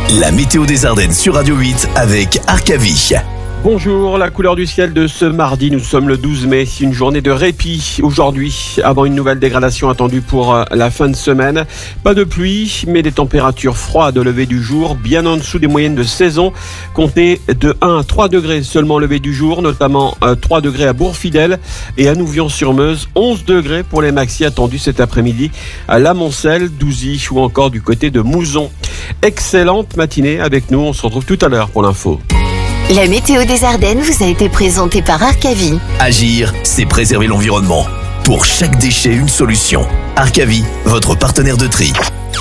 La météo des Ardennes sur Radio 8 avec Arcavie. Bonjour, la couleur du ciel de ce mardi, nous sommes le 12 mai, une journée de répit aujourd'hui, avant une nouvelle dégradation attendue pour la fin de semaine. Pas de pluie, mais des températures froides au lever du jour, bien en dessous des moyennes de saison. Comptez de 1 à 3 degrés seulement au lever du jour, notamment 3 degrés à Bourg-Fidèle et à Nouvion-sur-Meuse, 11 degrés pour les maxi attendus cet après-midi à La Moncelle, Douzy ou encore du côté de Mouzon. Excellente matinée avec nous, on se retrouve tout à l'heure pour l'info. La météo des Ardennes vous a été présentée par Arcavie. Agir, c'est préserver l'environnement. Pour chaque déchet, une solution. Arcavie, votre partenaire de tri.